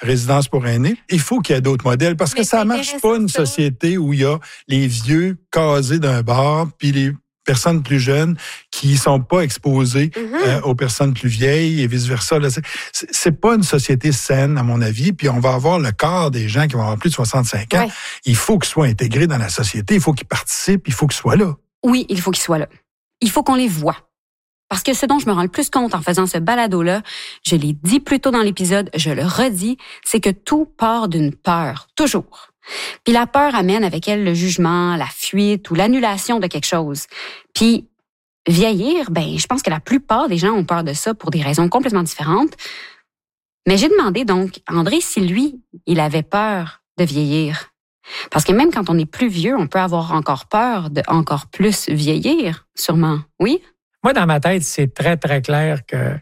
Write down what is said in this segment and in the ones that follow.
résidence pour aînés. Il faut qu'il y ait d'autres modèles parce que ça marche pas une société où il y a les vieux casés d'un bar puis les personnes plus jeunes qui sont pas exposées aux personnes plus vieilles et vice-versa. Là, c'est pas une société saine, à mon avis. Puis on va avoir le quart des gens qui vont avoir plus de 65 ans. Ouais. Il faut qu'ils soient intégrés dans la société, il faut qu'ils participent, il faut qu'ils soient là. Oui, il faut qu'ils soient là. Il faut qu'on les voit. Parce que ce dont je me rends le plus compte en faisant ce balado-là, je l'ai dit plus tôt dans l'épisode, je le redis, c'est que tout part d'une peur, toujours. Puis la peur amène avec elle le jugement, la fuite ou l'annulation de quelque chose. Puis vieillir, je pense que la plupart des gens ont peur de ça pour des raisons complètement différentes. Mais j'ai demandé donc à André si lui, il avait peur de vieillir. Parce que même quand on est plus vieux, on peut avoir encore peur de encore plus vieillir, sûrement. Oui? Moi, dans ma tête, c'est très, très clair que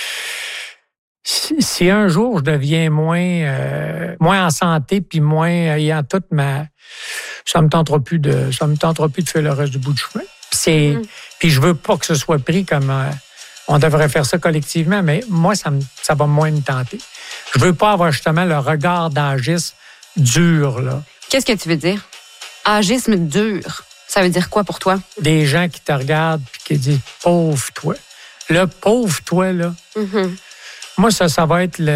si un jour je deviens moins en santé puis moins ayant toute ma, ça me tentera plus de faire le reste du bout du chemin. Puis je veux pas que ce soit pris comme on devrait faire ça collectivement, mais moi ça va moins me tenter. Je veux pas avoir justement le regard d'agisme dur là. Qu'est-ce que tu veux dire? Agisme dur. Ça veut dire quoi pour toi? Des gens qui te regardent puis qui disent pauvre toi. Le pauvre toi là. Moi, ça va être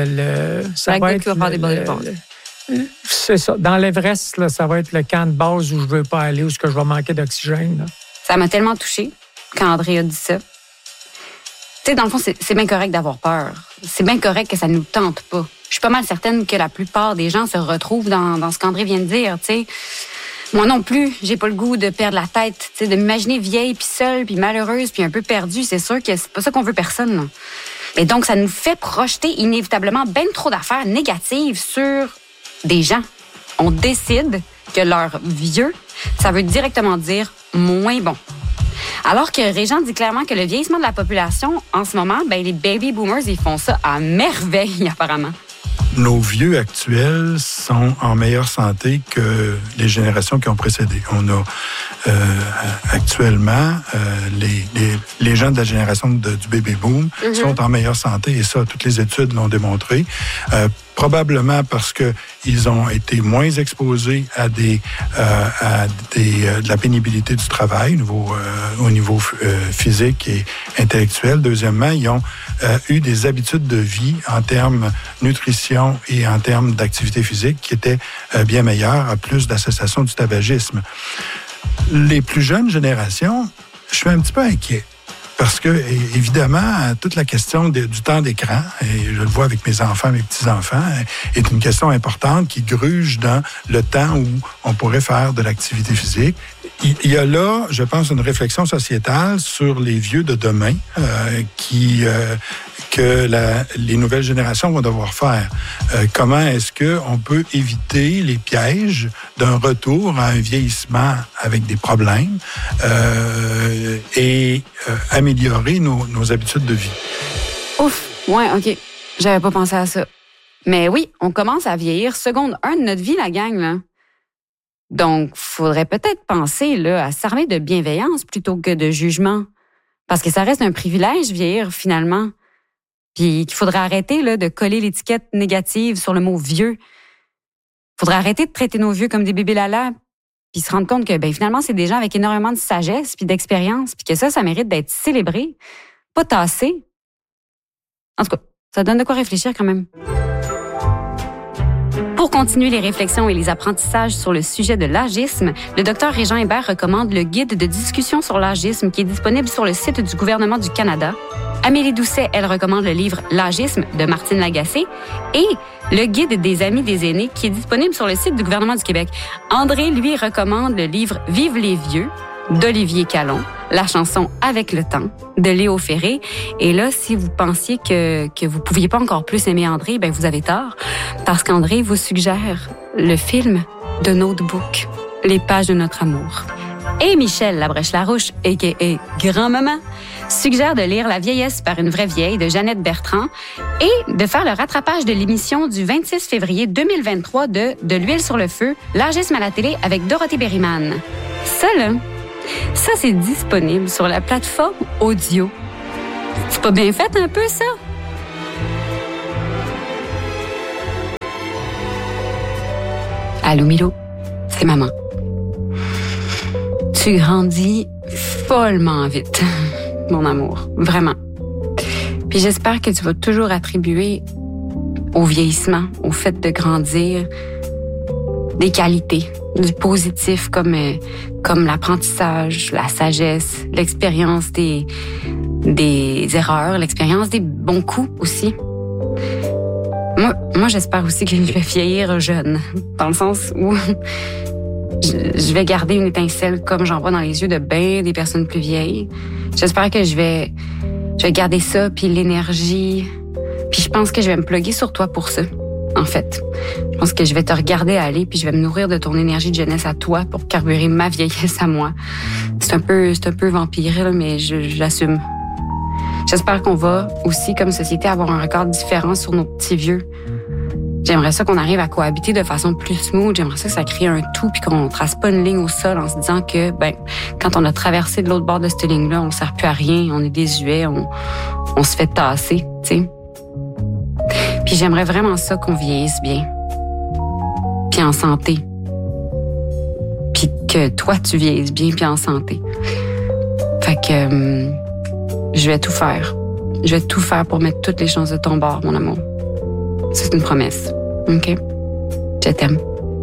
c'est ça. Dans l'Everest, là, ça va être le camp de base où je veux pas aller, où je vais manquer d'oxygène. Là. Ça m'a tellement touchée quand André a dit ça. Tu sais, dans le fond, c'est bien correct d'avoir peur. C'est bien correct que ça nous tente pas. Je suis pas mal certaine que la plupart des gens se retrouvent dans ce qu'André vient de dire, tu sais. Moi non plus, j'ai pas le goût de perdre la tête, tu sais, de m'imaginer vieille, puis seule, puis malheureuse, puis un peu perdue. C'est sûr que c'est pas ça qu'on veut personne, là. Et donc, ça nous fait projeter inévitablement bien trop d'affaires négatives sur des gens. On décide que leur vieux, ça veut directement dire moins bon. Alors que Régent dit clairement que le vieillissement de la population, en ce moment, les baby boomers, ils font ça à merveille, apparemment. Nos vieux actuels sont en meilleure santé que les générations qui ont précédé. On a actuellement les gens de la génération du baby boom sont en meilleure santé et ça, toutes les études l'ont démontré. Probablement parce que ils ont été moins exposés à de la pénibilité du travail au niveau physique et intellectuel. Deuxièmement, ils ont eu des habitudes de vie en termes nutrition et en termes d'activité physique qui étaient bien meilleures, à plus d'association du tabagisme. Les plus jeunes générations, je suis un petit peu inquiet. Parce que, évidemment, toute la question du temps d'écran, et je le vois avec mes enfants, mes petits-enfants, est une question importante qui gruge dans le temps où on pourrait faire de l'activité physique. Il y a là, je pense, une réflexion sociétale sur les vieux de demain que les nouvelles générations vont devoir faire. Comment est-ce qu'on peut éviter les pièges d'un retour à un vieillissement avec des problèmes et améliorer nos habitudes de vie? Ouf, ouais, OK. J'avais pas pensé à ça. Mais oui, on commence à vieillir seconde 1 de notre vie, la gang, là. Donc, faudrait peut-être penser là, à s'armer de bienveillance plutôt que de jugement. Parce que ça reste un privilège, vieillir, finalement. Puis qu'il faudrait arrêter là, de coller l'étiquette négative sur le mot « vieux ». Faudrait arrêter de traiter nos vieux comme des bébés lala, puis se rendre compte que finalement, c'est des gens avec énormément de sagesse puis d'expérience, puis que ça mérite d'être célébré, pas tassé. En tout cas, ça donne de quoi réfléchir quand même. Pour continuer les réflexions et les apprentissages sur le sujet de l'agisme, le Dr Régent Hébert recommande le guide de discussion sur l'agisme qui est disponible sur le site du gouvernement du Canada. Amélie Doucet, elle recommande le livre L'agisme de Martine Lagacé et le guide des amis des aînés qui est disponible sur le site du gouvernement du Québec. André, lui, recommande le livre Vive les vieux d'Olivier Callon, la chanson Avec le temps de Léo Ferré. Et là, si vous pensiez que vous pouviez pas encore plus aimer André, vous avez tort, parce qu'André vous suggère le film de Notebook, Les pages de notre amour. Et Michel Labrèche-Larouche, a.k.a. Grand-maman, suggère de lire La vieillesse par une vraie vieille de Jeannette Bertrand et de faire le rattrapage de l'émission du 26 février 2023 de l'huile sur le feu, l'agisme à la télé avec Dorothée Berryman. Ça, c'est disponible sur la plateforme audio. C'est pas bien fait un peu, ça? Allô, Milo, c'est maman. Tu grandis follement vite, mon amour, vraiment. Puis j'espère que tu vas toujours attribuer au vieillissement, au fait de grandir, des qualités, du positif comme l'apprentissage, la sagesse, l'expérience des erreurs, l'expérience des bons coups aussi. Moi, j'espère aussi que je vais vieillir jeune, dans le sens où je vais garder une étincelle comme j'en vois dans les yeux de bien des personnes plus vieilles. J'espère que je vais garder ça, puis l'énergie. Puis je pense que je vais me plugger sur toi pour ça, en fait. Je pense que je vais te regarder aller, puis je vais me nourrir de ton énergie de jeunesse à toi pour carburer ma vieillesse à moi. C'est un peu vampiril, mais j'assume. J'espère qu'on va aussi, comme société, avoir un regard différent sur nos petits vieux. J'aimerais ça qu'on arrive à cohabiter de façon plus smooth. J'aimerais ça que ça crée un tout puis qu'on trace pas une ligne au sol en se disant que, quand on a traversé de l'autre bord de cette ligne-là, on sert plus à rien, on est désuet, on se fait tasser, tu sais. Puis j'aimerais vraiment ça qu'on vieillisse bien. Puis en santé. Puis que toi, tu vieillisses bien puis en santé. Fait que je vais tout faire. Je vais tout faire pour mettre toutes les chances de ton bord, mon amour. C'est une promesse. OK? Je t'aime.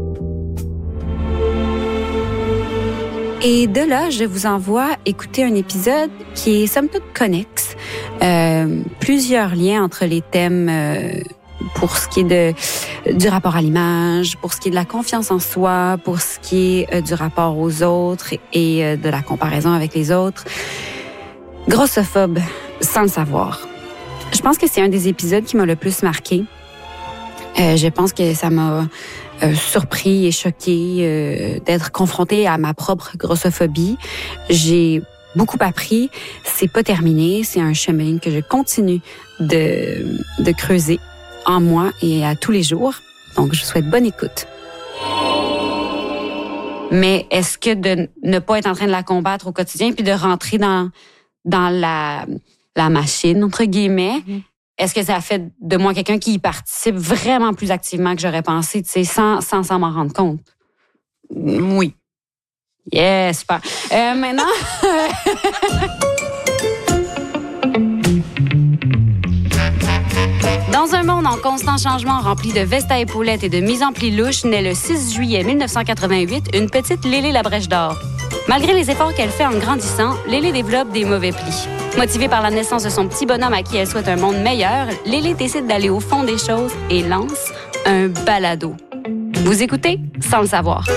Et de là, je vous envoie écouter un épisode qui est somme toute connexe. Plusieurs liens entre les thèmes pour ce qui est du rapport à l'image, pour ce qui est de la confiance en soi, pour ce qui est du rapport aux autres et de la comparaison avec les autres. Grossophobe, sans le savoir. Je pense que c'est un des épisodes qui m'a le plus marqué. Je pense que ça m'a surpris et choqué d'être confrontée à ma propre grossophobie. J'ai beaucoup appris. C'est pas terminé. C'est un chemin que je continue de creuser en moi et à tous les jours. Donc, je vous souhaite bonne écoute. Mais est-ce que de ne pas être en train de la combattre au quotidien puis de rentrer dans la machine, entre guillemets, est-ce que ça fait de moi quelqu'un qui y participe vraiment plus activement que j'aurais pensé, tu sais, sans m'en rendre compte? Oui. Yes, super. Maintenant... Dans un monde en constant changement, rempli de vestes à épaulettes et de mise en pli louche, naît le 6 juillet 1988 une petite Lélé la Brèche d'Or. Malgré les efforts qu'elle fait en grandissant, Lélé développe des mauvais plis. Motivée par la naissance de son petit bonhomme à qui elle souhaite un monde meilleur, Lélé décide d'aller au fond des choses et lance un balado. Vous écoutez sans le savoir.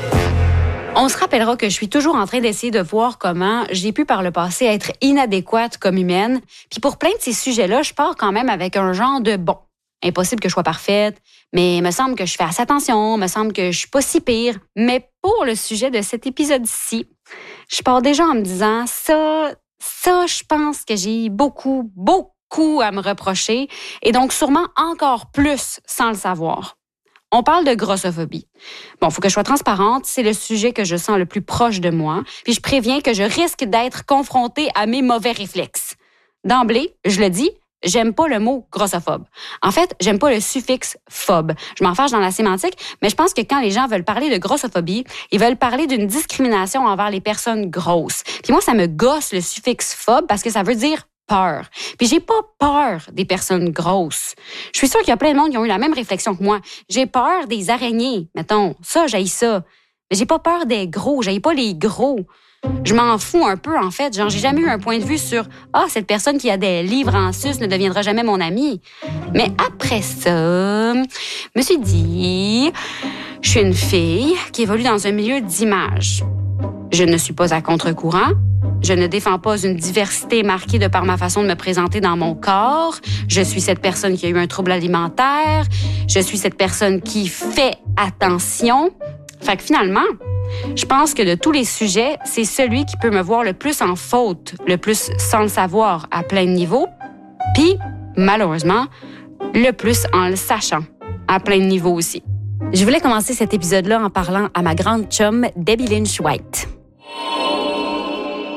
On se rappellera que je suis toujours en train d'essayer de voir comment j'ai pu par le passé être inadéquate comme humaine. Puis pour plein de ces sujets-là, je pars quand même avec un genre de bon. Impossible que je sois parfaite, mais il me semble que je fais assez attention, il me semble que je suis pas si pire. Mais pour le sujet de cet épisode-ci, je pars déjà en me disant ça, je pense que j'ai beaucoup à me reprocher et donc sûrement encore plus sans le savoir. On parle de grossophobie. Bon, faut que je sois transparente, c'est le sujet que je sens le plus proche de moi, puis je préviens que je risque d'être confrontée à mes mauvais réflexes. D'emblée, je le dis, j'aime pas le mot grossophobe. En fait, j'aime pas le suffixe phobe. Je m'en fâche dans la sémantique, mais je pense que quand les gens veulent parler de grossophobie, ils veulent parler d'une discrimination envers les personnes grosses. Puis moi, ça me gosse le suffixe phobe parce que ça veut dire peur. Puis j'ai pas peur des personnes grosses. Je suis sûre qu'il y a plein de monde qui ont eu la même réflexion que moi. J'ai peur des araignées, mettons. Ça, j'haïs ça. Mais j'ai pas peur des gros. J'haïs pas les gros. Je m'en fous un peu, en fait. Genre, j'ai jamais eu un point de vue sur « Ah, cette personne qui a des livres en sus ne deviendra jamais mon ami. » Mais après ça, je me suis dit, je suis une fille qui évolue dans un milieu d'image. Je ne suis pas à contre-courant. Je ne défends pas une diversité marquée de par ma façon de me présenter dans mon corps. Je suis cette personne qui a eu un trouble alimentaire. Je suis cette personne qui fait attention. Fait que finalement, je pense que de tous les sujets, c'est celui qui peut me voir le plus en faute, le plus sans le savoir à plein de niveaux, puis, malheureusement, le plus en le sachant à plein de niveaux aussi. Je voulais commencer cet épisode-là en parlant à ma grande chum, Debbie Lynch White.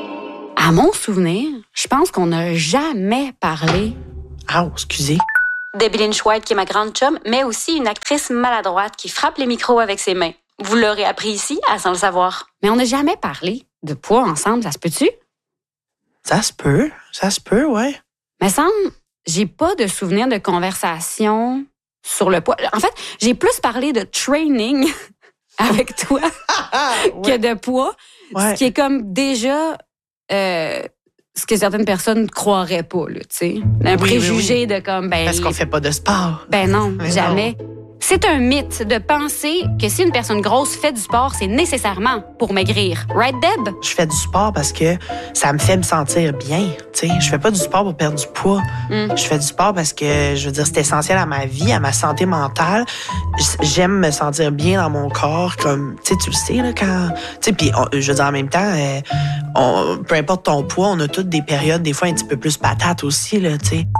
À mon souvenir, je pense qu'on n'a jamais parlé... Ah, excusez. Debbie Lynch White, qui est ma grande chum, mais aussi une actrice maladroite qui frappe les micros avec ses mains. Vous l'aurez appris ici, à Sans le savoir. Mais on n'a jamais parlé de poids ensemble, ça se peut-tu? Ça se peut, ouais. Mais semble, j'ai pas de souvenir de conversation sur le poids. En fait, j'ai plus parlé de training avec toi que de poids, ce qui est comme déjà ce que certaines personnes croiraient pas, là, tu sais. Un préjugé de comme, Parce qu'on fait pas de sport. Non, jamais. Non. C'est un mythe de penser que si une personne grosse fait du sport, c'est nécessairement pour maigrir. Right, Deb? Je fais du sport parce que ça me fait me sentir bien. Tu sais, je fais pas du sport pour perdre du poids. Je fais du sport parce que, je veux dire, c'est essentiel à ma vie, à ma santé mentale. J'aime me sentir bien dans mon corps, comme, tu sais, tu le sais, là, quand... Tu sais, puis, je veux dire, en même temps, peu importe ton poids, on a toutes des périodes, des fois, un petit peu plus patates aussi, là, tu sais.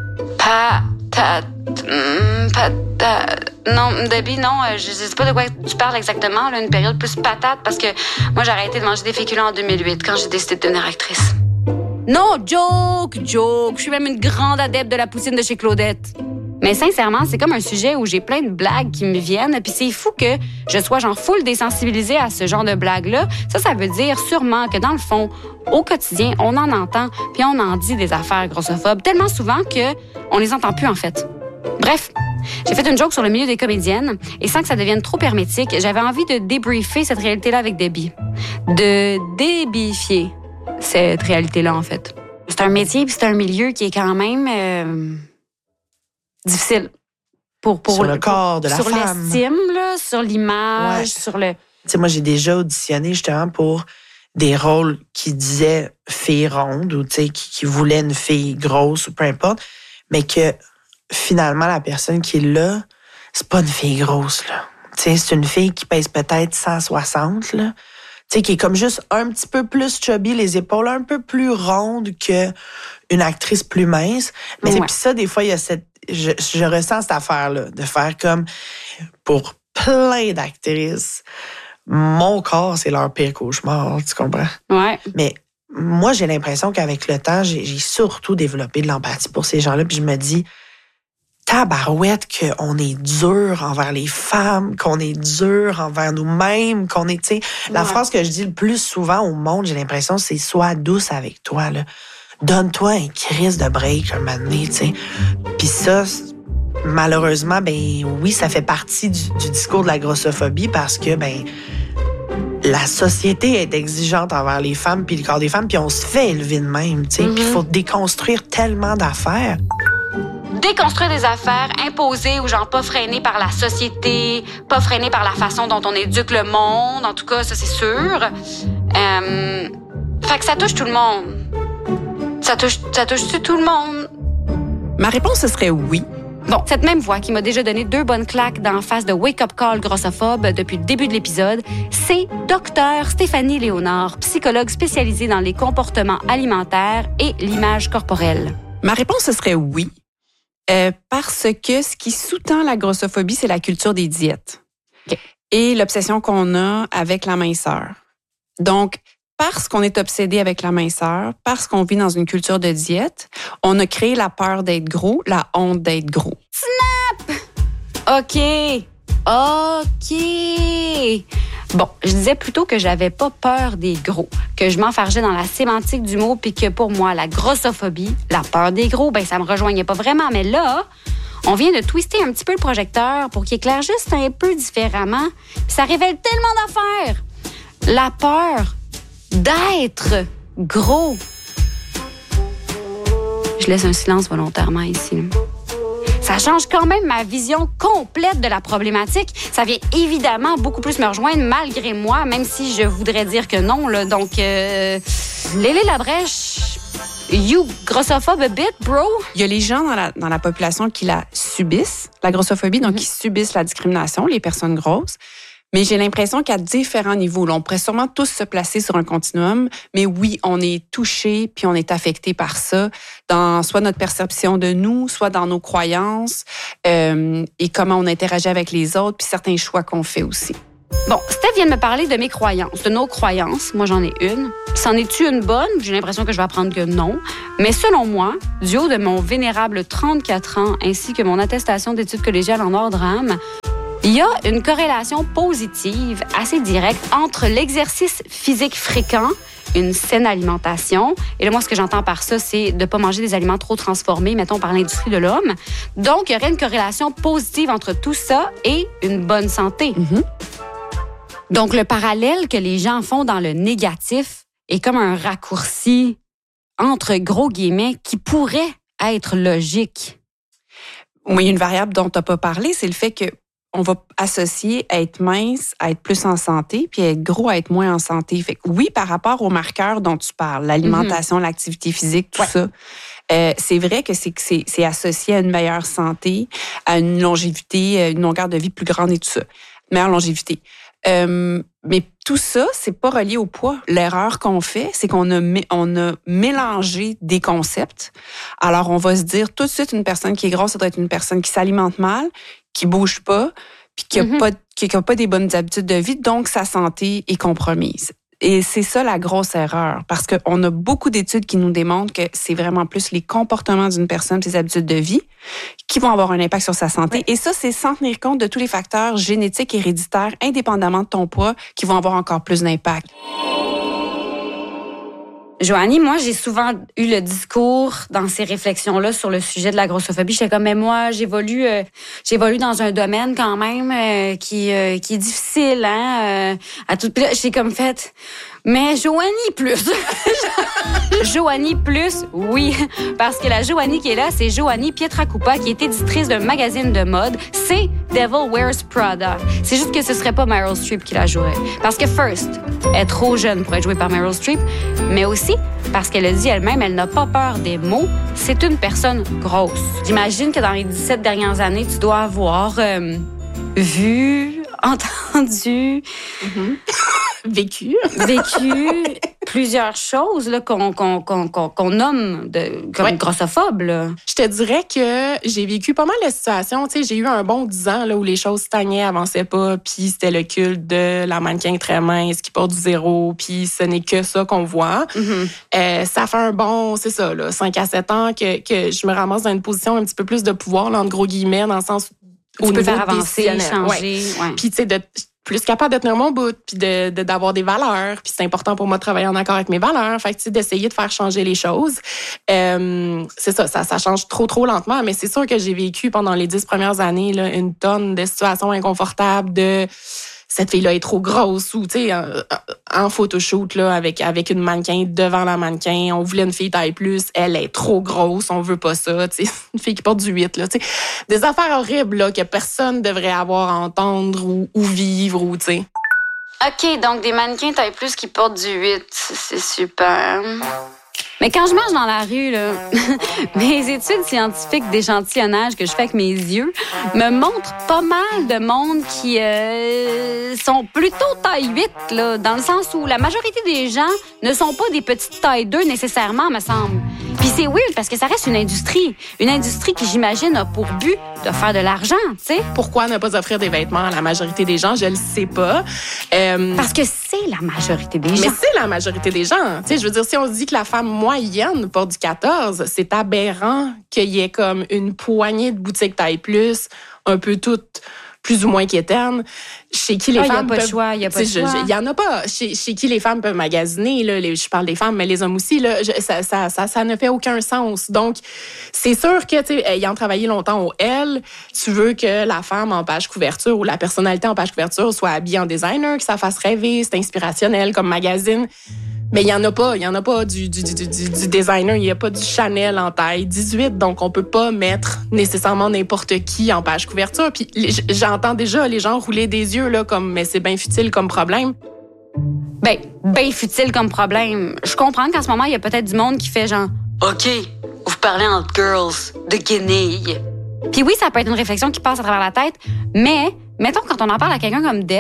Non, Debbie, non, je sais pas de quoi tu parles exactement, là, une période plus patate, parce que moi, j'ai arrêté de manger des féculents en 2008, quand j'ai décidé de devenir actrice. Non, joke! Je suis même une grande adepte de la poutine de chez Claudette. Mais sincèrement, c'est comme un sujet où j'ai plein de blagues qui me viennent, puis c'est fou que je sois genre full désensibilisée à ce genre de blagues-là. Ça veut dire sûrement que dans le fond, au quotidien, on en entend, puis on en dit des affaires grossophobes tellement souvent que on les entend plus en fait. Bref, j'ai fait une joke sur le milieu des comédiennes et sans que ça devienne trop hermétique, j'avais envie de débriefer cette réalité-là avec Debbie. De débifier cette réalité-là, en fait. C'est un métier puis c'est un milieu qui est quand même difficile pour sur le corps de la femme. Sur l'estime, là, sur l'image, sur le... Tu sais, moi, j'ai déjà auditionné justement pour des rôles qui disaient fille ronde ou, tu sais, qui voulaient une fille grosse ou peu importe, mais que finalement, la personne qui est là, c'est pas une fille grosse, là. Tu sais, c'est une fille qui pèse peut-être 160, là. Tu sais, qui est comme juste un petit peu plus chubby, les épaules un peu plus rondes qu'une actrice plus mince. Mais puis ça, des fois, il y a cette... Je ressens cette affaire-là, de faire comme pour plein d'actrices, mon corps, c'est leur pire cauchemar, tu comprends? Ouais. Mais moi, j'ai l'impression qu'avec le temps, j'ai surtout développé de l'empathie pour ces gens-là, puis je me dis, tabarouette, qu'on est dur envers les femmes, qu'on est dur envers nous-mêmes, qu'on est, tu sais, la phrase que je dis le plus souvent au monde, j'ai l'impression, c'est « sois douce avec toi », là. Donne-toi un crise de break un moment donné, tu sais. Puis ça, malheureusement, oui, ça fait partie du discours de la grossophobie parce que, la société est exigeante envers les femmes puis le corps des femmes, puis on se fait élever de même, tu sais. Puis il faut déconstruire tellement d'affaires. Déconstruire des affaires imposées ou genre pas freinées par la société, pas freinées par la façon dont on éduque le monde, en tout cas, ça c'est sûr. Fait que ça touche tout le monde. Ça touche-tu tout le monde? Ma réponse, ce serait oui. Bon, cette même voix qui m'a déjà donné 2 bonnes claques d'en face de Wake Up Call grossophobe depuis le début de l'épisode, c'est Dr Stéphanie Léonard, psychologue spécialisée dans les comportements alimentaires et l'image corporelle. Ma réponse, ce serait oui. Parce que ce qui sous-tend la grossophobie, c'est la culture des diètes. Okay. Et l'obsession qu'on a avec la minceur. Donc, parce qu'on est obsédé avec la minceur, parce qu'on vit dans une culture de diète, on a créé la peur d'être gros, la honte d'être gros. Snap! OK. Bon, je disais plutôt que j'avais pas peur des gros, que je m'enfargeais dans la sémantique du mot, puis que pour moi, la grossophobie, la peur des gros, ça me rejoignait pas vraiment. Mais là, on vient de twister un petit peu le projecteur pour qu'il éclaire juste un peu différemment. Puis ça révèle tellement d'affaires. La peur d'être gros. Je laisse un silence volontairement ici. Ça change quand même ma vision complète de la problématique. Ça vient évidemment beaucoup plus me rejoindre malgré moi, même si je voudrais dire que non. Là. Donc, Lélé Labrèche, you grossophobe a bit, bro? Il y a les gens dans la population qui la subissent, la grossophobie, donc qui subissent la discrimination, les personnes grosses. Mais j'ai l'impression qu'à différents niveaux, là, on pourrait sûrement tous se placer sur un continuum, mais oui, on est touché puis on est affecté par ça, dans soit notre perception de nous, soit dans nos croyances et comment on interagit avec les autres, puis certains choix qu'on fait aussi. Bon, Steph vient de me parler de mes croyances, de nos croyances. Moi, j'en ai une. C'en est-tu une bonne? J'ai l'impression que je vais apprendre que non. Mais selon moi, du haut de mon vénérable 34 ans ainsi que mon attestation d'études collégiales en ordre âme, il y a une corrélation positive assez directe entre l'exercice physique fréquent, une saine alimentation. Et là, moi, ce que j'entends par ça, c'est de ne pas manger des aliments trop transformés, mettons, par l'industrie de l'homme. Donc, il y aurait une corrélation positive entre tout ça et une bonne santé. Mm-hmm. Donc, le parallèle que les gens font dans le négatif est comme un raccourci entre gros guillemets qui pourrait être logique. Oui, une variable dont tu n'as pas parlé, c'est le fait que on va associer être mince à être plus en santé, puis être gros à être moins en santé. Fait que oui, par rapport aux marqueurs dont tu parles, l'alimentation, l'activité physique, tout ça, c'est vrai que c'est associé à une meilleure santé, à une longévité, une longueur de vie plus grande et tout ça. Meilleure longévité. Mais tout ça, c'est pas relié au poids. L'erreur qu'on fait, c'est qu'on a mélangé des concepts. Alors, on va se dire tout de suite, une personne qui est grosse, ça doit être une personne qui s'alimente mal, qui bouge pas, puis qui a pas des bonnes habitudes de vie, donc sa santé est compromise. Et c'est ça la grosse erreur, parce qu'on a beaucoup d'études qui nous démontrent que c'est vraiment plus les comportements d'une personne, ses habitudes de vie, qui vont avoir un impact sur sa santé. Oui. Et ça, c'est sans tenir compte de tous les facteurs génétiques, héréditaires, indépendamment de ton poids, qui vont avoir encore plus d'impact. Joanie, moi, j'ai souvent eu le discours dans ces réflexions-là sur le sujet de la grossophobie. J'étais comme, mais moi, j'évolue dans un domaine quand même qui est difficile, hein, à toute. J'ai comme fait, mais Joanie plus. Joanie plus, oui, parce que la Joanie qui est là, c'est Joanie Pietracupa, qui est éditrice d'un magazine de mode. C'est Devil Wears Prada. C'est juste que ce serait pas Meryl Streep qui la jouerait, parce que first, elle est trop jeune pour être jouée par Meryl Streep, mais aussi parce qu'elle a dit elle-même, elle n'a pas peur des mots. C'est une personne grosse. J'imagine que dans les 17 dernières années, tu dois avoir vu, entendu, vécu plusieurs choses là, qu'on nomme comme grossophobes. Là. Je te dirais que j'ai vécu pas mal de situations. Tu sais, j'ai eu un bon 10 ans là, où les choses stagnaient, avançaient pas, puis c'était le culte de la mannequin très mince qui porte du zéro, puis ce n'est que ça qu'on voit. Ça fait un bon, c'est ça, là, 5 à 7 ans que je me ramasse dans une position un petit peu plus de pouvoir, là, entre gros guillemets, dans le sens où tu peux faire avancer, changer. Ouais. Puis, tu sais, plus capable de tenir mon bout, puis d'avoir des valeurs. Puis c'est important pour moi de travailler en accord avec mes valeurs. Fait que, tu sais, d'essayer de faire changer les choses. C'est ça change trop lentement. Mais c'est sûr que j'ai vécu pendant les 10 premières années là, une tonne de situations inconfortables de cette fille-là est trop grosse ou, tu sais, en photoshoot, là, avec une mannequin devant la mannequin. On voulait une fille taille plus. Elle est trop grosse. On veut pas ça. Tu sais, une fille qui porte du 8, là, tu sais. Des affaires horribles, là, que personne devrait avoir à entendre ou vivre ou, tu sais. OK, donc des mannequins taille plus qui portent du 8. C'est super. Mais quand je marche dans la rue, là, mes études scientifiques d'échantillonnage que je fais avec mes yeux me montrent pas mal de monde qui sont plutôt taille 8, là, dans le sens où la majorité des gens ne sont pas des petites tailles 2 nécessairement, me semble. Puis c'est weird parce que ça reste une industrie qui, j'imagine, a pour but de faire de l'argent, tu sais. Pourquoi ne pas offrir des vêtements à la majorité des gens? Je le sais pas. Parce que c'est la majorité des gens. Mais c'est la majorité des gens. Tu sais, je veux dire, si on se dit que la femme moyenne porte du 14, c'est aberrant qu'il y ait comme une poignée de boutiques taille plus, un peu toutes plus ou moins quétaines, chez qui les femmes peuvent... Il n'y a pas de choix. Il y en a pas. Chez qui les femmes peuvent magasiner, là, je parle des femmes, mais les hommes aussi, là, ça ne fait aucun sens. Donc, c'est sûr que, tu sais, ayant travaillé longtemps au L, tu veux que la femme en page couverture ou la personnalité en page couverture soit habillée en designer, que ça fasse rêver, c'est inspirationnel comme magazine. Mais il y en a pas du designer, il y a pas du Chanel en taille 18, donc on peut pas mettre nécessairement n'importe qui en page couverture. Puis j'entends déjà les gens rouler des yeux là comme mais c'est bien futile comme problème. Ben futile comme problème. Je comprends qu'en ce moment il y a peut-être du monde qui fait genre OK, vous parlez entre girls de guenilles. Puis oui, ça peut être une réflexion qui passe à travers la tête, mais mettons quand on en parle à quelqu'un comme Deb,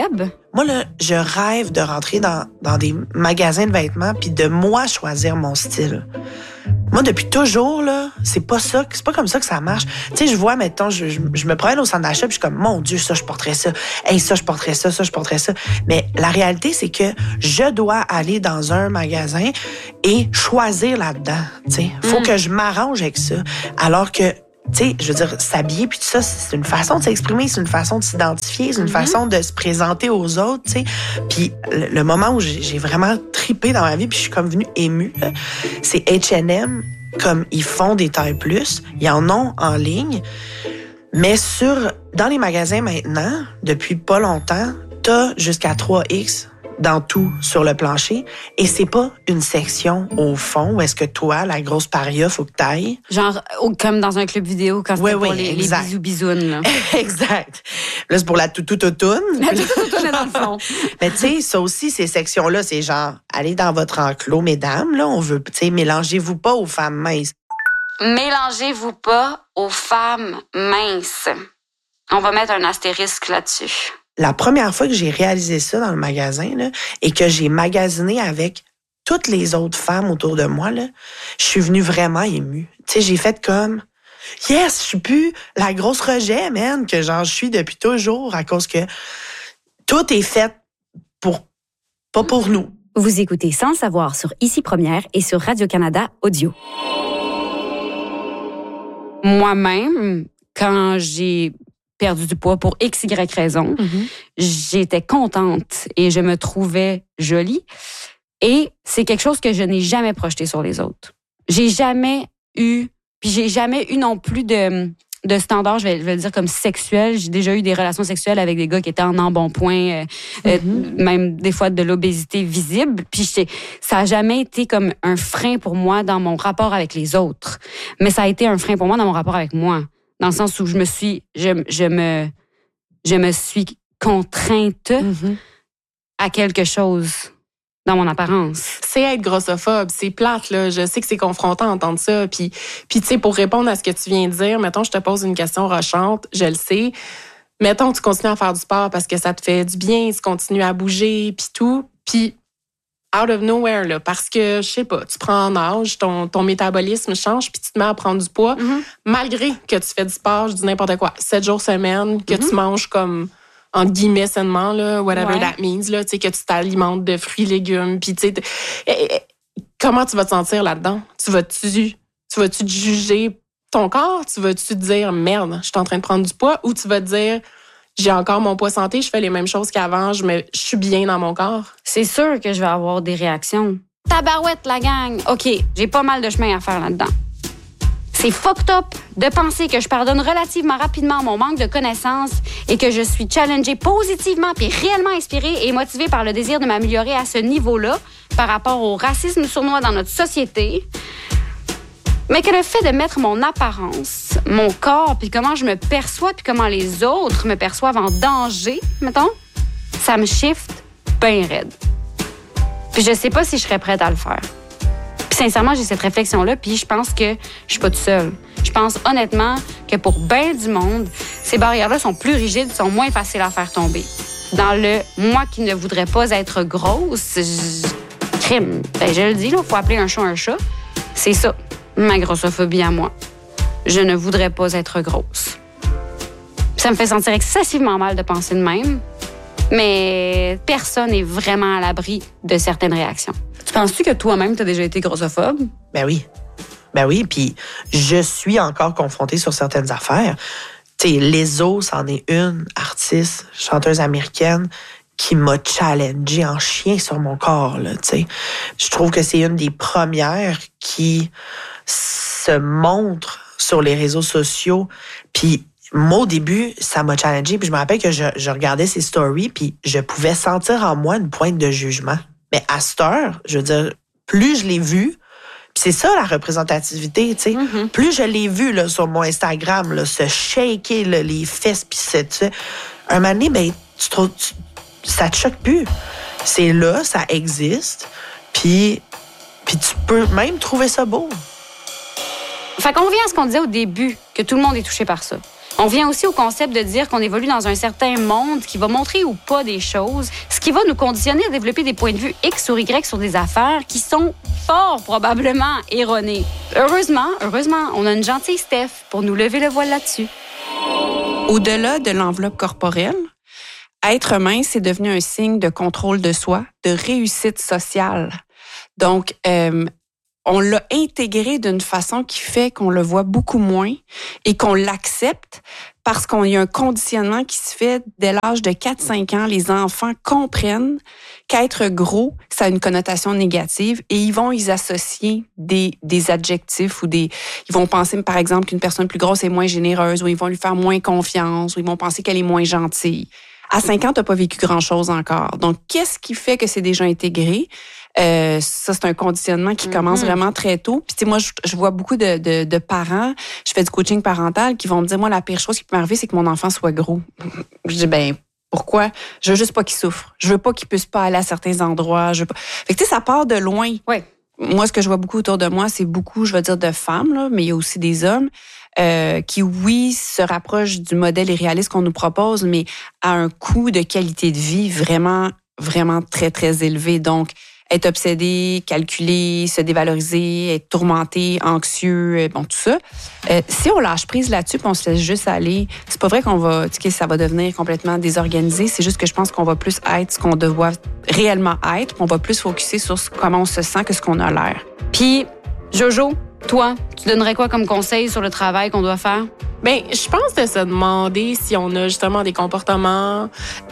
Moi, là, je rêve de rentrer dans des magasins de vêtements puis de moi choisir mon style. Moi, depuis toujours, là, c'est pas comme ça que ça marche. Tu sais, je vois, mettons, je me promène au centre d'achat puis je suis comme, mon Dieu, ça, je porterais ça. Hey, ça, je porterais ça, je porterais ça. Mais la réalité, c'est que je dois aller dans un magasin et choisir là-dedans. Tu sais, faut que je m'arrange avec ça. Alors que, tu sais, je veux dire, s'habiller puis tout ça, c'est une façon de s'exprimer, c'est une façon de s'identifier, c'est une façon de se présenter aux autres, tu sais. Puis le moment où j'ai vraiment trippé dans ma vie puis je suis comme venue émue, là, c'est H&M, comme ils font des tailles plus, ils en ont en ligne, mais dans les magasins maintenant, depuis pas longtemps, t'as jusqu'à 3X dans tout sur le plancher. Et c'est pas une section au fond où est-ce que toi, la grosse paria, faut que t'ailles. Genre, comme dans un club vidéo quand c'est pour les bisous-bisounes. Là. Exact. Là, c'est pour la toutou-toutoune. La toutou-toutoune est dans le fond. Mais tu sais, ça aussi, ces sections-là, c'est genre, allez dans votre enclos, mesdames, là, on veut, tu sais, mélangez-vous pas aux femmes minces. Mélangez-vous pas aux femmes minces. On va mettre un astérisque là-dessus. La première fois que j'ai réalisé ça dans le magasin là, et que j'ai magasiné avec toutes les autres femmes autour de moi, là, je suis venue vraiment émue. Tu sais, j'ai fait comme yes, je suis plus la grosse rejet, man, que genre je suis depuis toujours à cause que tout est fait pas pour nous. Vous écoutez Sans le savoir sur Ici Première et sur Radio-Canada Audio. Moi-même, quand j'ai perdu du poids pour X, Y raison. J'étais contente et je me trouvais jolie. Et c'est quelque chose que je n'ai jamais projeté sur les autres. J'ai jamais eu non plus de standard, je vais le dire comme sexuel. J'ai déjà eu des relations sexuelles avec des gars qui étaient en embonpoint, même des fois de l'obésité visible. Puis ça a jamais été comme un frein pour moi dans mon rapport avec les autres. Mais ça a été un frein pour moi dans mon rapport avec moi. Dans le sens où je me suis contrainte à quelque chose dans mon apparence. C'est être grossophobe, c'est plate, là. Je sais que c'est confrontant d'entendre ça. Puis tu sais, pour répondre à ce que tu viens de dire, mettons, je te pose une question rochante, je le sais. Mettons, tu continues à faire du sport parce que ça te fait du bien, tu continues à bouger, puis tout. Puis out of nowhere, là, parce que, je sais pas, tu prends en âge, ton métabolisme change, puis tu te mets à prendre du poids, malgré que tu fais du sport, je dis n'importe quoi, 7 jours semaine, que tu manges comme, entre guillemets, sainement, là, whatever that means, là, tu sais, que tu t'alimentes de fruits, légumes, puis tu sais, comment tu vas te sentir là-dedans? Tu vas-tu te juger ton corps? Tu vas-tu te dire, merde, je suis en train de prendre du poids? Ou tu vas te dire, j'ai encore mon poids santé, je fais les mêmes choses qu'avant, je suis bien dans mon corps? C'est sûr que je vais avoir des réactions. Tabarouette, la gang! OK, j'ai pas mal de chemin à faire là-dedans. C'est fucked up de penser que je pardonne relativement rapidement mon manque de connaissances et que je suis challengée positivement puis réellement inspirée et motivée par le désir de m'améliorer à ce niveau-là par rapport au racisme sournois dans notre société. Mais que le fait de mettre mon apparence, mon corps, puis comment je me perçois, puis comment les autres me perçoivent en danger, mettons, ça me shift bien raide. Puis je sais pas si je serais prête à le faire. Puis sincèrement, j'ai cette réflexion-là, puis je pense que je suis pas toute seule. Je pense honnêtement que pour bien du monde, ces barrières-là sont plus rigides, sont moins faciles à faire tomber. Dans le « moi qui ne voudrais pas être grosse », crime. Ben, je le dis, il faut appeler un chat. C'est ça. Ma grossophobie à moi. Je ne voudrais pas être grosse. Ça me fait sentir excessivement mal de penser de même, mais personne n'est vraiment à l'abri de certaines réactions. Tu penses-tu que toi-même, tu as déjà été grossophobe? Ben oui, puis je suis encore confrontée sur certaines affaires. Tu sais, Lizzo, c'en est une artiste, chanteuse américaine, qui m'a challengée en chien sur mon corps, là, tu sais. Je trouve que c'est une des premières qui se montre sur les réseaux sociaux. Puis moi, au début, ça m'a challengée. Puis je me rappelle que je regardais ses stories, puis je pouvais sentir en moi une pointe de jugement. Mais à cette heure, je veux dire, plus je l'ai vue, puis c'est ça la représentativité, tu sais. Plus je l'ai vue là, sur mon Instagram, là, se shaker là, les fesses, puis un moment donné, ben, ça te choque plus. C'est là, ça existe, puis tu peux même trouver ça beau. Fait qu'on revient à ce qu'on disait au début, que tout le monde est touché par ça. On vient aussi au concept de dire qu'on évolue dans un certain monde qui va montrer ou pas des choses, ce qui va nous conditionner à développer des points de vue X ou Y sur des affaires qui sont fort probablement erronés. Heureusement, on a une gentille Steph pour nous lever le voile là-dessus. Au-delà de l'enveloppe corporelle, être mince, c'est devenu un signe de contrôle de soi, de réussite sociale. Donc, on l'a intégré d'une façon qui fait qu'on le voit beaucoup moins et qu'on l'accepte parce qu'il y a un conditionnement qui se fait dès l'âge de 4-5 ans. Les enfants comprennent qu'être gros, ça a une connotation négative et ils vont y associer des adjectifs ou ils vont penser, par exemple, qu'une personne plus grosse est moins généreuse ou ils vont lui faire moins confiance ou ils vont penser qu'elle est moins gentille. À 5 ans, t'as pas vécu grand-chose encore. Donc, qu'est-ce qui fait que c'est déjà intégré? Ça, c'est un conditionnement qui commence vraiment très tôt. Puis, tu sais, moi, je vois beaucoup de parents, je fais du coaching parental, qui vont me dire, moi, la pire chose qui peut m'arriver, c'est que mon enfant soit gros. Je dis, ben, pourquoi? Je veux juste pas qu'il souffre. Je veux pas qu'il puisse pas aller à certains endroits. Fait que, tu sais, ça part de loin. Oui. Moi, ce que je vois beaucoup autour de moi, c'est beaucoup, je vais dire, de femmes, là, mais il y a aussi des hommes qui, oui, se rapprochent du modèle irréaliste qu'on nous propose, mais à un coût de qualité de vie vraiment, vraiment très, très élevé. Donc, être obsédé, calculé, se dévaloriser, être tourmenté, anxieux, bon, tout ça. Si on lâche prise là-dessus puis on se laisse juste aller, c'est pas vrai ça va devenir complètement désorganisé. C'est juste que je pense qu'on va plus être ce qu'on doit réellement être. On va plus focusser sur comment on se sent que ce qu'on a l'air. Puis, Jojo, toi, tu donnerais quoi comme conseil sur le travail qu'on doit faire? Bien, je pense de se demander si on a justement des comportements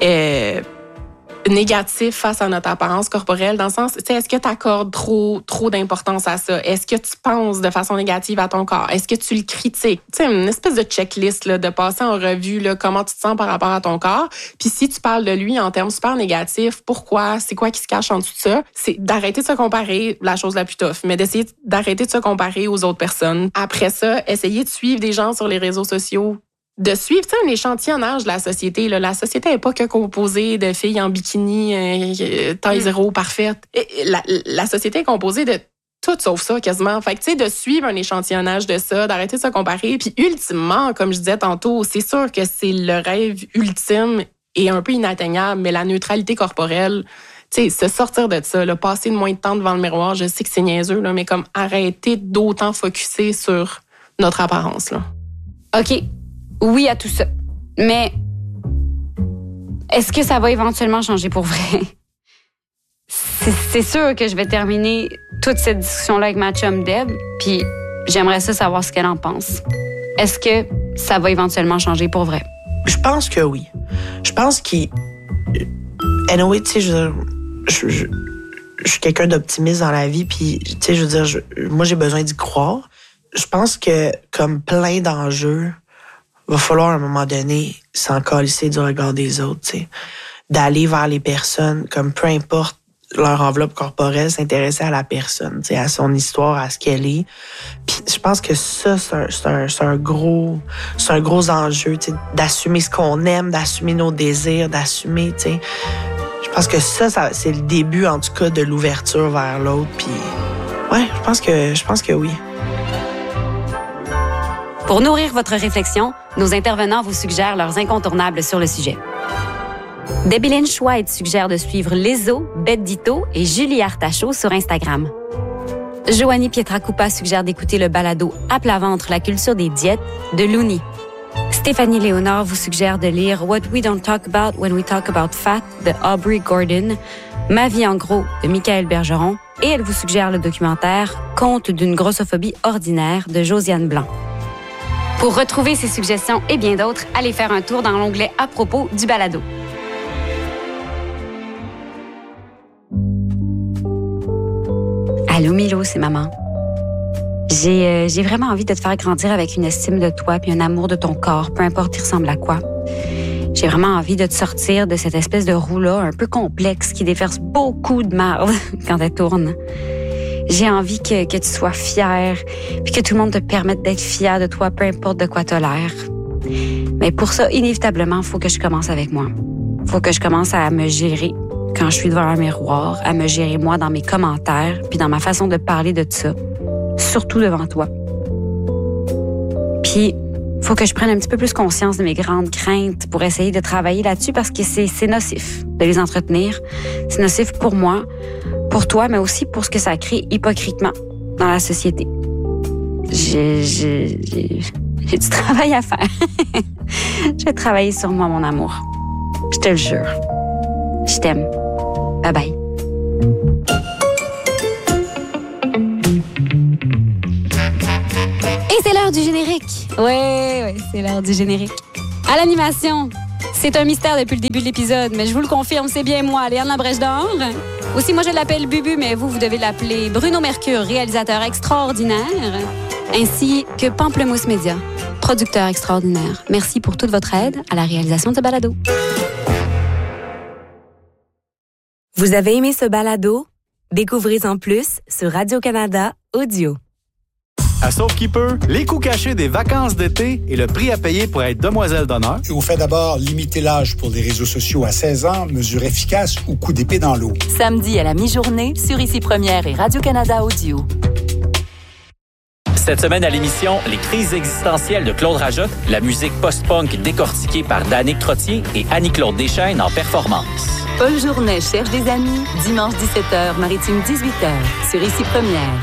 négatif face à notre apparence corporelle, dans le sens, tu sais, est-ce que tu accordes trop d'importance à ça? Est-ce que tu penses de façon négative à ton corps? Est-ce que tu le critiques? Tu sais, une espèce de checklist, là, de passer en revue, là, comment tu te sens par rapport à ton corps. Puis si tu parles de lui en termes super négatifs, pourquoi? C'est quoi qui se cache en dessous de ça? C'est d'arrêter de se comparer, la chose la plus tough, mais d'essayer d'arrêter de se comparer aux autres personnes. Après ça, essayer de suivre des gens sur les réseaux sociaux, de suivre un échantillonnage de la société. Là. La société n'est pas que composée de filles en bikini, taille zéro, parfaite. La société est composée de tout sauf ça, quasiment. Fait que, tu sais, de suivre un échantillonnage de ça, d'arrêter de se comparer. Puis, ultimement, comme je disais tantôt, c'est sûr que c'est le rêve ultime et un peu inatteignable, mais la neutralité corporelle, tu sais, se sortir de ça, là, passer moins de temps devant le miroir, je sais que c'est niaiseux, là, mais comme arrêter d'autant focusser sur notre apparence, là. OK. Oui à tout ça. Mais est-ce que ça va éventuellement changer pour vrai? C'est sûr que je vais terminer toute cette discussion-là avec ma chum Deb, puis j'aimerais ça savoir ce qu'elle en pense. Est-ce que ça va éventuellement changer pour vrai? Je pense que oui. Je pense qu'il... Anyway, tu sais, je suis quelqu'un d'optimiste dans la vie, puis, tu sais, je veux dire, moi, j'ai besoin d'y croire. Je pense que, comme plein d'enjeux, va falloir à un moment donné s'en calisser du regard des autres, tu sais. D'aller vers les personnes, comme peu importe leur enveloppe corporelle, s'intéresser à la personne, tu sais, à son histoire, à ce qu'elle est. Puis je pense que ça, c'est un gros enjeu, tu sais, d'assumer ce qu'on aime, d'assumer nos désirs, d'assumer, tu sais. Je pense que ça c'est le début, en tout cas, de l'ouverture vers l'autre. Puis ouais, je pense que oui. Pour nourrir votre réflexion, nos intervenants vous suggèrent leurs incontournables sur le sujet. Debbie Lynch White suggère de suivre Lezo, Bette Dito et Julie Artachot sur Instagram. Joanie Pietracupa suggère d'écouter le balado À plat ventre, la culture des diètes de Looney. Stéphanie Léonard vous suggère de lire What We Don't Talk About When We Talk About Fat de Aubrey Gordon, Ma vie en gros de Michael Bergeron et elle vous suggère le documentaire Conte d'une grossophobie ordinaire de Josiane Blanc. Pour retrouver ces suggestions et bien d'autres, allez faire un tour dans l'onglet À propos du balado. Allô Milo, c'est maman. J'ai vraiment envie de te faire grandir avec une estime de toi puis un amour de ton corps, peu importe il ressemble à quoi. J'ai vraiment envie de te sortir de cette espèce de roue-là un peu complexe qui déverse beaucoup de marde quand elle tourne. J'ai envie que tu sois fière puis que tout le monde te permette d'être fier de toi, peu importe de quoi tu as l'air. Mais pour ça, inévitablement, il faut que je commence avec moi. Il faut que je commence à me gérer quand je suis devant un miroir, à me gérer moi dans mes commentaires puis dans ma façon de parler de ça, surtout devant toi. Puis, faut que je prenne un petit peu plus conscience de mes grandes craintes pour essayer de travailler là-dessus parce que c'est nocif de les entretenir. C'est nocif pour moi, pour toi, mais aussi pour ce que ça crée hypocritement dans la société. J'ai du travail à faire. Je vais travailler sur moi, mon amour. Je te le jure. Je t'aime. Bye bye. Et c'est l'heure du générique. Ouais, c'est l'heure du générique. À l'animation, c'est un mystère depuis le début de l'épisode, mais je vous le confirme, c'est bien moi, Léane Labrèche d'Or. Aussi, moi, je l'appelle Bubu, mais vous devez l'appeler Bruno Mercure, réalisateur extraordinaire, ainsi que Pamplemousse Média, producteur extraordinaire. Merci pour toute votre aide à la réalisation de ce balado. Vous avez aimé ce balado? Découvrez-en plus sur Radio-Canada Audio. À Sauve qui peut, les coûts cachés des vacances d'été et le prix à payer pour être demoiselle d'honneur. Et au fait d'abord, limiter l'âge pour les réseaux sociaux à 16 ans, mesure efficace ou coup d'épée dans l'eau. Samedi à la mi-journée sur Ici Première et Radio-Canada Audio. Cette semaine à l'émission, les crises existentielles de Claude Rajotte, la musique post-punk décortiquée par Danick Trottier et Annie-Claude Deschaines en performance. Paul Journet cherche des amis, dimanche 17h, Maritime 18h, sur Ici Première.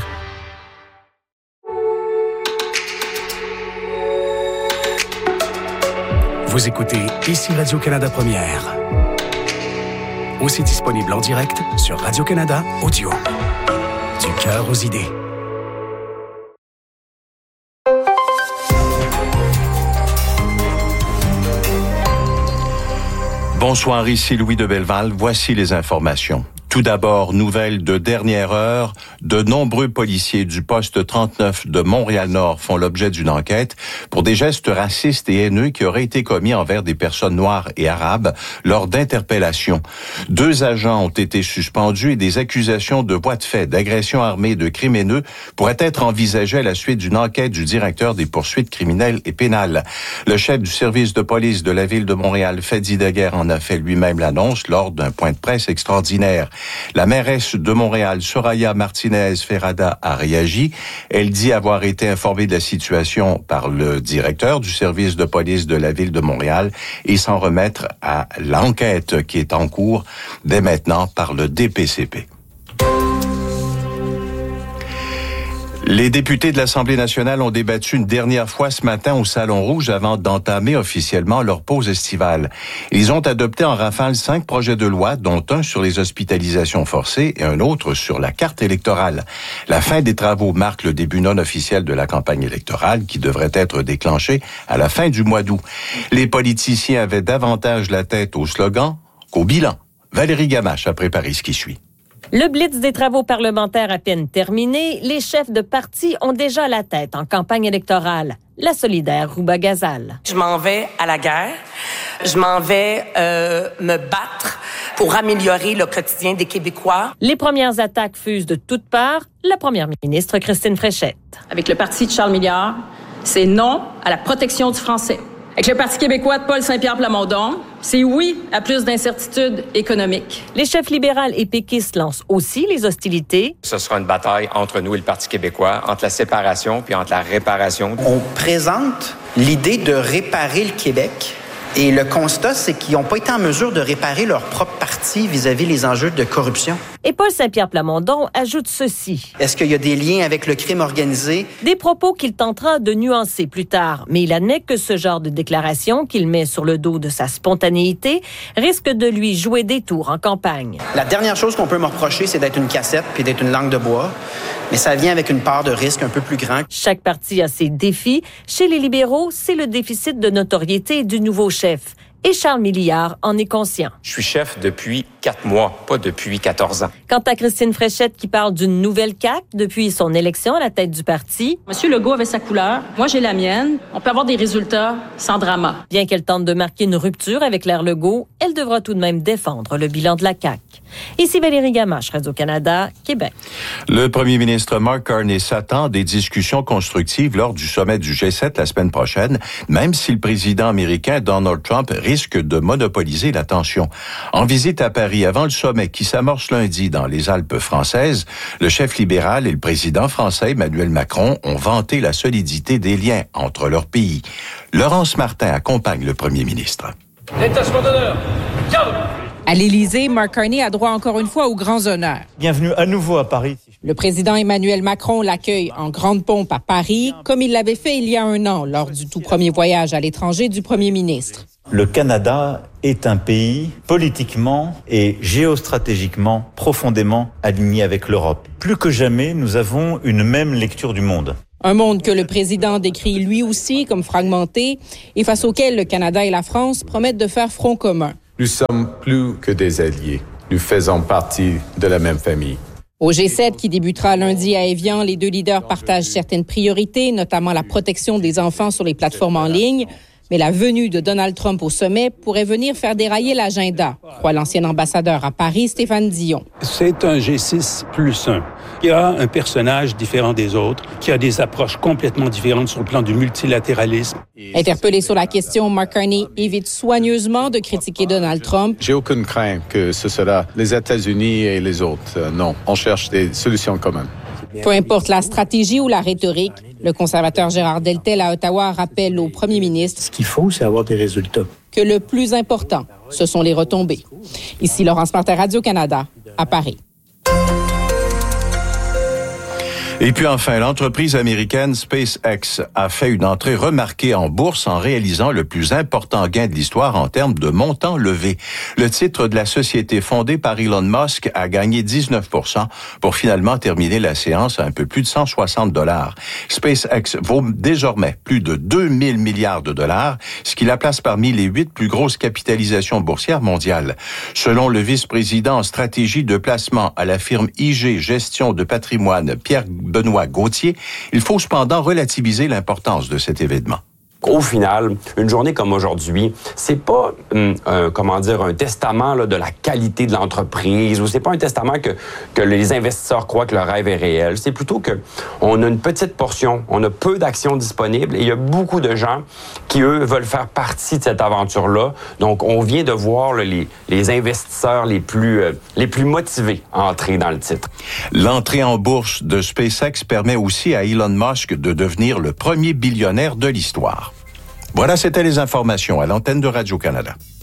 Vous écoutez Ici Radio-Canada Première. Aussi disponible en direct sur Radio-Canada Audio. Du cœur aux idées. Bonsoir, ici Louis de Belleval. Voici les informations. Tout d'abord, nouvelle de dernière heure, de nombreux policiers du poste 39 de Montréal-Nord font l'objet d'une enquête pour des gestes racistes et haineux qui auraient été commis envers des personnes noires et arabes lors d'interpellations. 2 agents ont été suspendus et des accusations de voies de fait, d'agression armée et de crimes haineux pourraient être envisagées à la suite d'une enquête du directeur des poursuites criminelles et pénales. Le chef du service de police de la ville de Montréal, Fadi Daguerre, en a fait lui-même l'annonce lors d'un point de presse extraordinaire. La mairesse de Montréal, Soraya Martinez-Ferrada, a réagi. Elle dit avoir été informée de la situation par le directeur du service de police de la ville de Montréal et s'en remettre à l'enquête qui est en cours dès maintenant par le DPCP. Les députés de l'Assemblée nationale ont débattu une dernière fois ce matin au Salon Rouge avant d'entamer officiellement leur pause estivale. Ils ont adopté en rafale 5 projets de loi, dont un sur les hospitalisations forcées et un autre sur la carte électorale. La fin des travaux marque le début non officiel de la campagne électorale qui devrait être déclenchée à la fin du mois d'août. Les politiciens avaient davantage la tête au slogan qu'au bilan. Valérie Gamache a préparé ce qui suit. Le blitz des travaux parlementaires à peine terminé, les chefs de parti ont déjà la tête en campagne électorale. La solidaire Rouba Ghazal. Je m'en vais à la guerre. Je m'en vais me battre pour améliorer le quotidien des Québécois. Les premières attaques fusent de toutes parts. La première ministre Christine Fréchette. Avec le parti de Charles Milliard, c'est non à la protection du français. Avec le Parti québécois de Paul Saint-Pierre Plamondon, c'est oui à plus d'incertitudes économiques. Les chefs libérales et péquistes lancent aussi les hostilités. Ce sera une bataille entre nous et le Parti québécois, entre la séparation puis entre la réparation. On présente l'idée de réparer le Québec. Et le constat, c'est qu'ils n'ont pas été en mesure de réparer leur propre parti vis-à-vis les enjeux de corruption. Et Paul Saint-Pierre Plamondon ajoute ceci. Est-ce qu'il y a des liens avec le crime organisé? Des propos qu'il tentera de nuancer plus tard. Mais il admet que ce genre de déclaration qu'il met sur le dos de sa spontanéité risque de lui jouer des tours en campagne. La dernière chose qu'on peut me reprocher, c'est d'être une cassette puis d'être une langue de bois. Mais ça vient avec une part de risque un peu plus grand. Chaque parti a ses défis. Chez les libéraux, c'est le déficit de notoriété du nouveau chef. Et Charles Milliard en est conscient. Je suis chef depuis 4 mois, pas depuis 14 ans. Quant à Christine Fréchette qui parle d'une nouvelle CAQ depuis son élection à la tête du parti. Monsieur Legault avait sa couleur, moi j'ai la mienne. On peut avoir des résultats sans drama. Bien qu'elle tente de marquer une rupture avec l'ère Legault, elle devra tout de même défendre le bilan de la CAQ. Ici Valérie Gamache, Radio-Canada, Québec. Le premier ministre Mark Carney s'attend à des discussions constructives lors du sommet du G7 la semaine prochaine, même si le président américain Donald Trump risque de monopoliser l'attention. En visite à Paris avant le sommet qui s'amorce lundi dans les Alpes françaises, le chef libéral et le président français Emmanuel Macron ont vanté la solidité des liens entre leurs pays. Laurence Martin accompagne le premier ministre. Détachement d'honneur, calme! À l'Élysée, Mark Carney a droit encore une fois aux grands honneurs. Bienvenue à nouveau à Paris. Le président Emmanuel Macron l'accueille en grande pompe à Paris, comme il l'avait fait il y a 1 an lors du tout premier voyage à l'étranger du premier ministre. Le Canada est un pays politiquement et géostratégiquement profondément aligné avec l'Europe. Plus que jamais, nous avons une même lecture du monde. Un monde que le président décrit lui aussi comme fragmenté et face auquel le Canada et la France promettent de faire front commun. Nous sommes plus que des alliés. Nous faisons partie de la même famille. Au G7 qui débutera lundi à Évian, les 2 leaders partagent certaines priorités, notamment la protection des enfants sur les plateformes en ligne. Mais la venue de Donald Trump au sommet pourrait venir faire dérailler l'agenda, croit l'ancien ambassadeur à Paris, Stéphane Dion. C'est un G6 plus 1. Il y a un personnage différent des autres, qui a des approches complètement différentes sur le plan du multilatéralisme. Interpellé sur la question, Mark Carney évite soigneusement de critiquer Donald Trump. J'ai aucune crainte que ce sera les États-Unis et les autres. Non, on cherche des solutions communes. Peu importe la stratégie ou la rhétorique, le conservateur Gérard Deltel à Ottawa rappelle au premier ministre Ce qu'il faut, c'est avoir des résultats. Que le plus important, ce sont les retombées. Ici Laurence Martin, Radio-Canada, à Paris. Et puis enfin, l'entreprise américaine SpaceX a fait une entrée remarquée en bourse en réalisant le plus important gain de l'histoire en termes de montant levé. Le titre de la société fondée par Elon Musk a gagné 19% pour finalement terminer la séance à un peu plus de $160. SpaceX vaut désormais plus de 2000 milliards de dollars, ce qui la place parmi les 8 plus grosses capitalisations boursières mondiales. Selon le vice-président en stratégie de placement à la firme IG Gestion de patrimoine, Pierre-Benoît Gauthier, il faut cependant relativiser l'importance de cet événement. Au final, une journée comme aujourd'hui, c'est pas un testament là, de la qualité de l'entreprise, ou c'est pas un testament que les investisseurs croient que le rêve est réel. C'est plutôt que on a une petite portion, on a peu d'actions disponibles et il y a beaucoup de gens qui, eux, veulent faire partie de cette aventure-là. Donc, on vient de voir là, les investisseurs les plus motivés à entrer dans le titre. L'entrée en bourse de SpaceX permet aussi à Elon Musk de devenir le premier billionnaire de l'histoire. Voilà, c'était les informations à l'antenne de Radio-Canada.